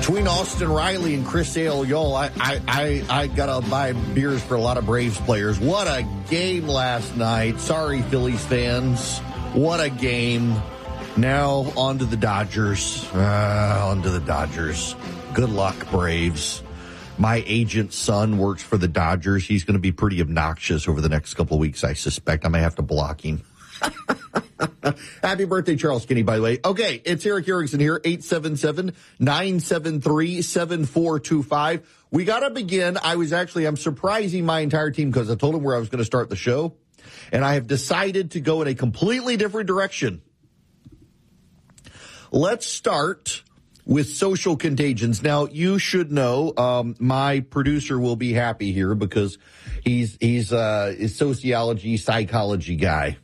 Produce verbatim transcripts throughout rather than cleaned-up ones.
Between Austin Riley and Chris Sale, y'all, I, I, I, I got to buy beers for a lot of Braves players. What a game last night. Sorry, Phillies fans. What a game. Now on to the Dodgers. Uh, on to the Dodgers. Good luck, Braves. My agent's son works for the Dodgers. He's going to be pretty obnoxious over the next couple of weeks, I suspect. I may have to block him. Happy birthday, Charles Kinney, by the way. Okay, it's Eric Erickson here, eight seven seven, nine seven three, seven four two five. We got to begin. I was actually, I'm surprising my entire team because I told them where I was going to start the show, and I have decided to go in a completely different direction. Let's start with social contagions. Now, you should know, um, my producer will be happy here because he's, he's, uh, a sociology, psychology guy.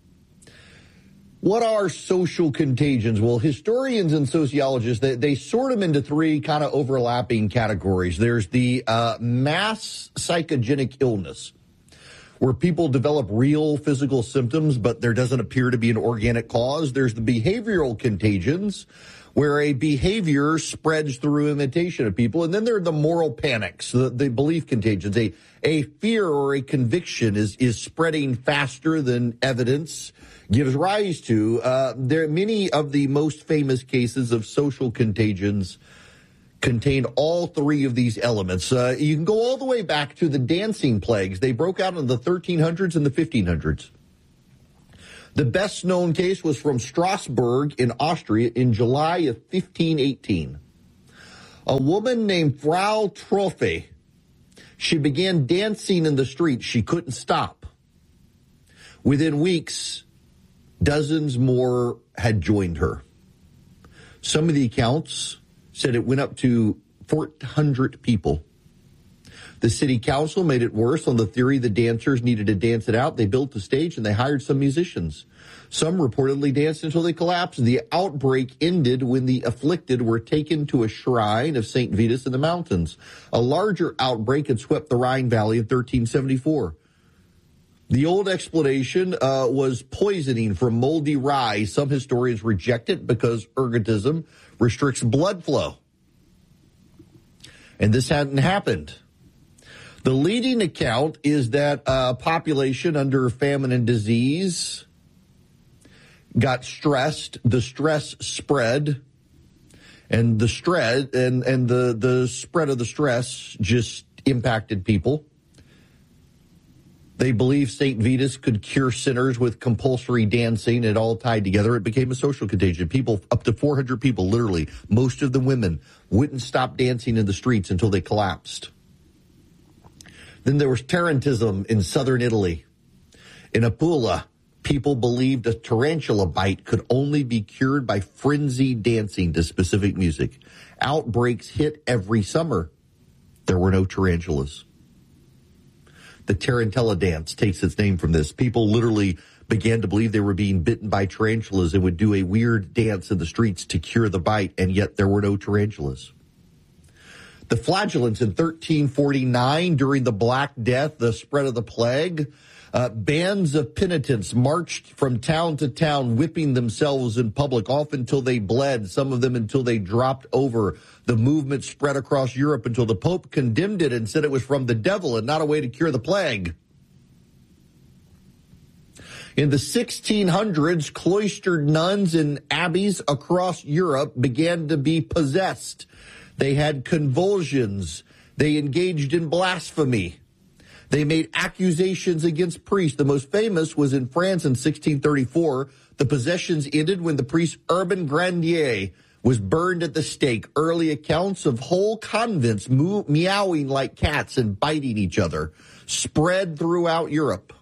What are social contagions? Well, historians and sociologists, they, they sort them into three kind of overlapping categories. There's the uh, mass psychogenic illness, where people develop real physical symptoms, but there doesn't appear to be an organic cause. There's the behavioral contagions, where a behavior spreads through imitation of people. And then there are the moral panics, the, the belief contagions. A, a fear or a conviction is, is spreading faster than evidence gives rise to. Uh, there are many of the most famous cases of social contagions contain all three of these elements. Uh, you can go all the way back to the dancing plagues. They broke out in the thirteen hundreds and the fifteen hundreds. The best known case was from Strasbourg in Austria in July of fifteen eighteen. A woman named Frau Tropfe, she began dancing in the street. She couldn't stop. Within weeks, dozens more had joined her. Some of the accounts said it went up to four hundred people. The city council made it worse on the theory the dancers needed to dance it out. They built the stage and they hired some musicians. Some reportedly danced until they collapsed. The outbreak ended when the afflicted were taken to a shrine of Saint Vitus in the mountains. A larger outbreak had swept the Rhine Valley in thirteen seventy-four. The old explanation uh, was poisoning from moldy rye. Some historians reject it because ergotism restricts blood flow. And this hadn't happened. The leading account is that a uh, population under famine and disease got stressed. The stress spread, and the stress and, and the, the spread of the stress just impacted people. They believed Saint Vitus could cure sinners with compulsory dancing. It all tied together. It became a social contagion. People, up to four hundred people, literally, most of the women, wouldn't stop dancing in the streets until they collapsed. Then there was tarantism in southern Italy. In Apula, people believed a tarantula bite could only be cured by frenzied dancing to specific music. Outbreaks hit every summer. There were no tarantulas. The tarantella dance takes its name from this. People literally began to believe they were being bitten by tarantulas and would do a weird dance in the streets to cure the bite, and yet there were no tarantulas. The flagellants in thirteen forty-nine, during the Black Death, the spread of the plague, uh, bands of penitents marched from town to town, whipping themselves in public, often until they bled, some of them until they dropped over. The movement spread across Europe until the Pope condemned it and said it was from the devil and not a way to cure the plague. In the sixteen hundreds, cloistered nuns in abbeys across Europe began to be possessed. They had convulsions. They engaged in blasphemy. They made accusations against priests. The most famous was in France in sixteen thirty-four. The possessions ended when the priest Urban Grandier was burned at the stake. Early accounts of whole convents moo- meowing like cats and biting each other spread throughout Europe.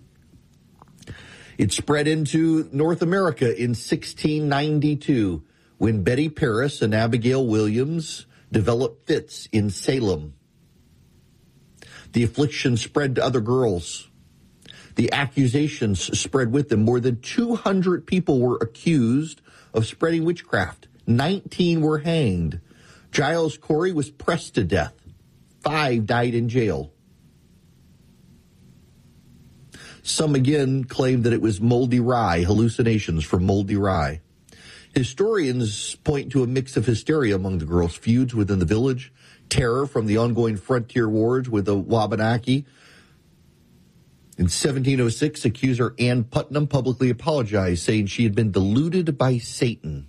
It spread into North America in sixteen ninety-two when Betty Paris and Abigail Williams developed fits in Salem. The affliction spread to other girls. The accusations spread with them. More than two hundred people were accused of spreading witchcraft. nineteen were hanged. Giles Corey was pressed to death. Five died in jail. Some again claimed that it was moldy rye, hallucinations from moldy rye. Historians point to a mix of hysteria among the girls, feuds within the village, terror from the ongoing frontier wars with the Wabanaki. In seventeen oh six, accuser Ann Putnam publicly apologized, saying she had been deluded by Satan.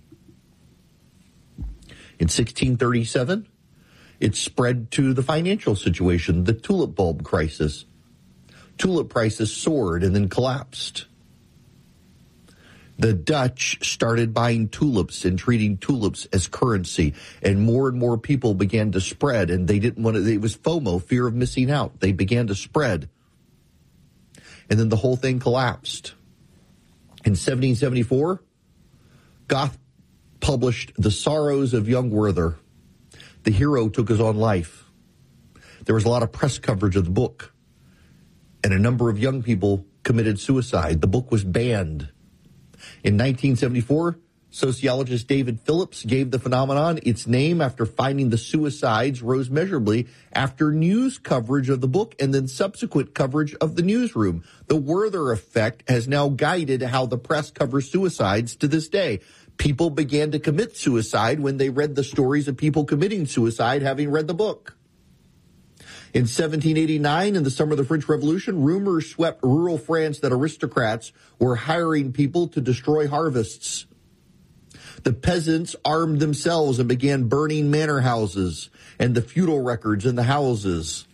In sixteen thirty-seven, it spread to the financial situation, the tulip bulb crisis. Tulip prices soared and then collapsed. The Dutch started buying tulips and treating tulips as currency, and more and more people began to spread, and they didn't want to, it was FOMO, fear of missing out. They began to spread. And then the whole thing collapsed. In seventeen seventy-four, Goethe published The Sorrows of Young Werther. The hero took his own life. There was a lot of press coverage of the book, and a number of young people committed suicide. The book was banned. In nineteen seventy-four, sociologist David Phillips gave the phenomenon its name after finding the suicides rose measurably after news coverage of the book and then subsequent coverage of the newsroom. The Werther effect has now guided how the press covers suicides to this day. People began to commit suicide when they read the stories of people committing suicide having read the book. In seventeen eighty-nine, in the summer of the French Revolution, rumors swept rural France that aristocrats were hiring people to destroy harvests. The peasants armed themselves and began burning manor houses and the feudal records in the houses.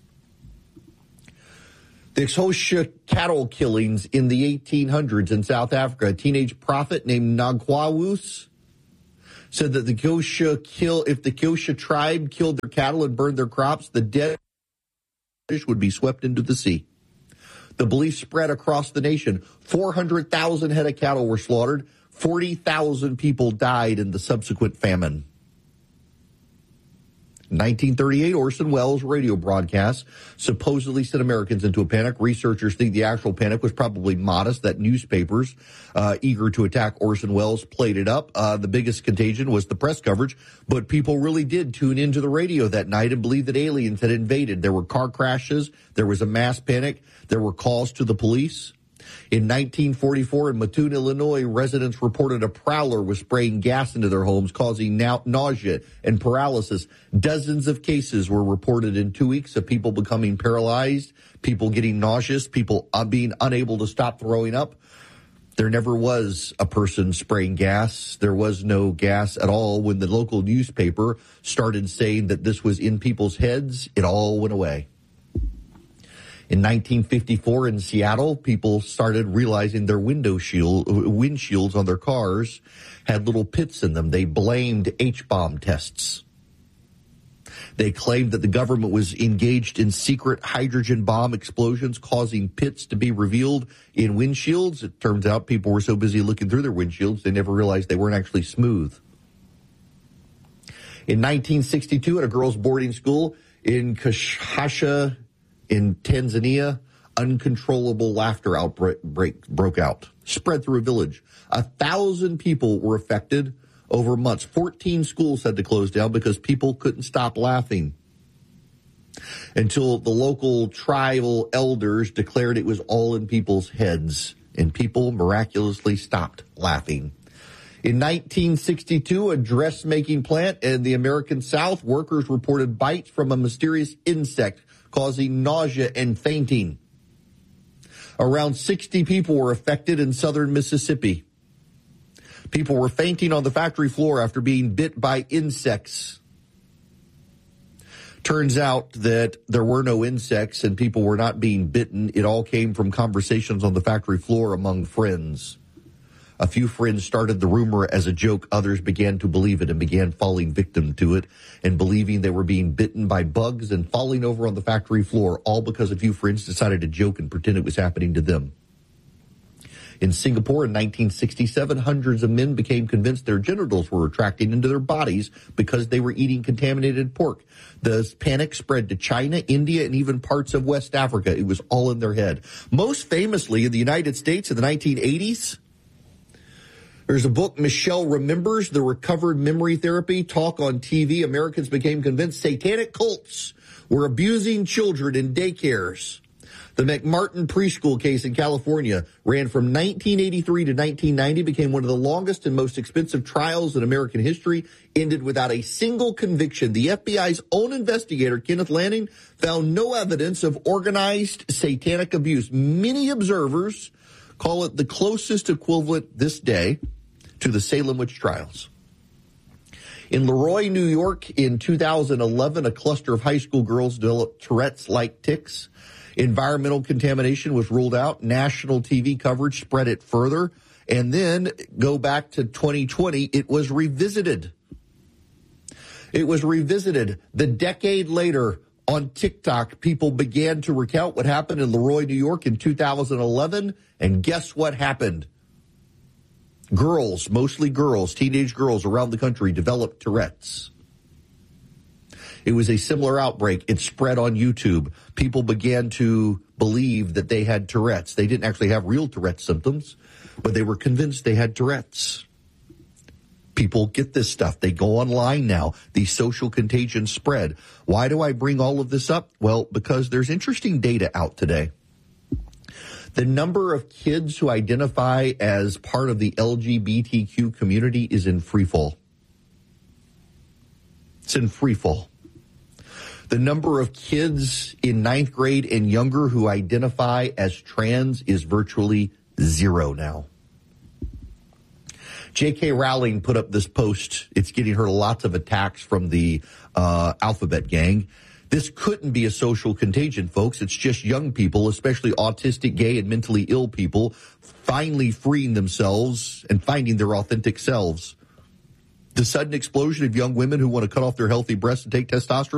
The Xhosa cattle killings in the eighteen hundreds in South Africa. A teenage prophet named Nagwawus said that the Xhosa kill, if the Xhosa tribe killed their cattle and burned their crops, the dead would be swept into the sea. The belief spread across the nation. four hundred thousand head of cattle were slaughtered. forty thousand people died in the subsequent famine. nineteen thirty-eight, Orson Welles' radio broadcast supposedly sent Americans into a panic. Researchers think the actual panic was probably modest, that newspapers, uh, eager to attack Orson Welles, played it up. Uh, the biggest contagion was the press coverage, but people really did tune into the radio that night and believe that aliens had invaded. There were car crashes. There was a mass panic. There were calls to the police. In nineteen forty-four, in Mattoon, Illinois, residents reported a prowler was spraying gas into their homes, causing na- nausea and paralysis. Dozens of cases were reported in two weeks of people becoming paralyzed, people getting nauseous, people uh, being unable to stop throwing up. There never was a person spraying gas. There was no gas at all. When the local newspaper started saying that this was in people's heads, it all went away. In nineteen fifty-four in Seattle, people started realizing their window shield, windshields on their cars had little pits in them. They blamed H-bomb tests. They claimed that the government was engaged in secret hydrogen bomb explosions causing pits to be revealed in windshields. It turns out people were so busy looking through their windshields, they never realized they weren't actually smooth. In nineteen sixty-two, at a girls' boarding school in Kashasha, in Tanzania, uncontrollable laughter outbreak break, broke out, spread through a village. A thousand people were affected over months. fourteen schools had to close down because people couldn't stop laughing until the local tribal elders declared it was all in people's heads, and people miraculously stopped laughing. In nineteen sixty-two, a dressmaking plant in the American South, workers reported bites from a mysterious insect causing nausea and fainting. Around sixty people were affected in southern Mississippi. People were fainting on the factory floor after being bit by insects. Turns out that there were no insects and people were not being bitten. It all came from conversations on the factory floor among friends. A few friends started the rumor as a joke. Others began to believe it and began falling victim to it and believing they were being bitten by bugs and falling over on the factory floor, all because a few friends decided to joke and pretend it was happening to them. In Singapore in nineteen sixty-seven, hundreds of men became convinced their genitals were retracting into their bodies because they were eating contaminated pork. The panic spread to China, India, and even parts of West Africa. It was all in their head. Most famously in the United States in the nineteen eighties, there's a book, Michelle Remembers, The Recovered Memory Therapy, talk on T V. Americans became convinced satanic cults were abusing children in daycares. The McMartin preschool case in California ran from nineteen eighty-three to nineteen ninety, became one of the longest and most expensive trials in American history, ended without a single conviction. The F B I's own investigator, Kenneth Lanning, found no evidence of organized satanic abuse. Many observers call it the closest equivalent this day to the Salem witch trials. In Leroy, New York, in two thousand eleven, a cluster of high school girls developed Tourette's-like tics. Environmental contamination was ruled out. National T V coverage spread it further. And then go back to twenty twenty, it was revisited. It was revisited. The decade later, on TikTok, people began to recount what happened in Leroy, New York in two thousand eleven. And guess what happened? Girls, mostly girls, teenage girls around the country developed Tourette's. It was a similar outbreak. It spread on YouTube. People began to believe that they had Tourette's. They didn't actually have real Tourette's symptoms, but they were convinced they had Tourette's. People get this stuff. They go online now. The social contagion spread. Why do I bring all of this up? Well, because there's interesting data out today. The number of kids who identify as part of the L G B T Q community is in free fall. It's in free fall. The number of kids in ninth grade and younger who identify as trans is virtually zero now. J K Rowling put up this post. It's getting her lots of attacks from the uh, Alphabet gang. This couldn't be a social contagion, folks. It's just young people, especially autistic, gay, and mentally ill people, finally freeing themselves and finding their authentic selves. The sudden explosion of young women who want to cut off their healthy breasts and take testosterone